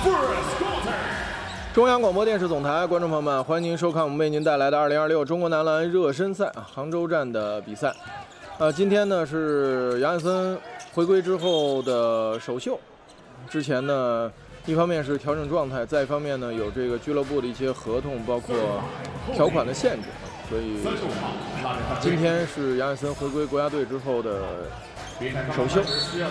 中央广播电视总台观众朋友们，欢迎您收看我们为您带来的2026中国男篮热身赛杭州站的比赛。今天呢是杨汉森回归之后的首秀。之前呢，一方面是调整状态，再一方面呢有这个俱乐部的一些合同，包括条款的限制，所以今天是杨汉森回归国家队之后的首秀。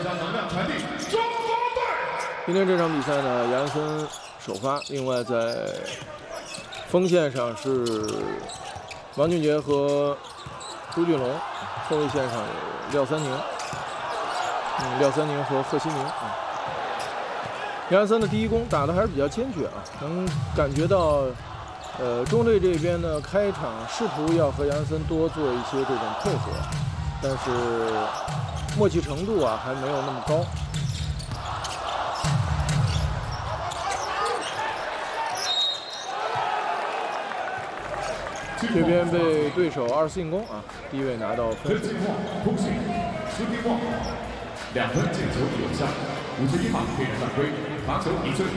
今天这场比赛呢，杨汉森首发，另外在锋线上是王俊杰和朱俊龙，后卫线上有廖三宁，和贺新宁啊。杨汉森的第一攻打得还是比较坚决啊，能感觉到，中队这边呢开场试图要和杨汉森多做一些这种配合，但是默契程度啊还没有那么高。这边被对手2次进攻啊，第一位拿到分数。 2分进球有效，51码被人犯规，罚球1分。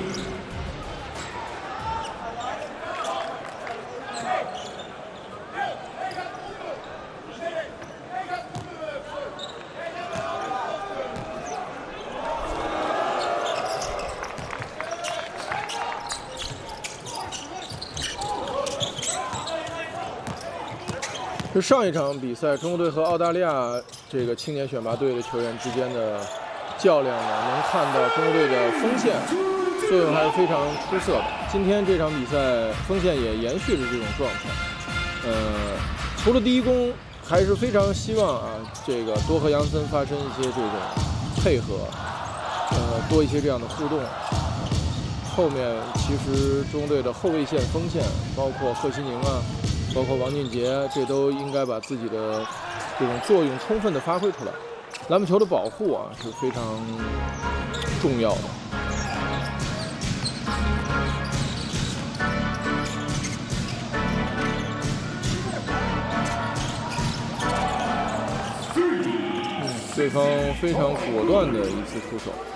是上一场比赛中国队和澳大利亚这个青年选拔队的球员之间的较量呢，能看到中国队的锋线作用还是非常出色的。今天这场比赛锋线也延续着这种状态。除了第一攻，还是非常希望啊，这个多和杨森发生一些这种配合，多一些这样的互动。后面其实中国队的后卫线、锋线，包括贺新宁啊。包括王俊杰，这都应该把自己的这种作用充分的发挥出来。篮板球的保护啊是非常重要的。对方非常果断的一次出手。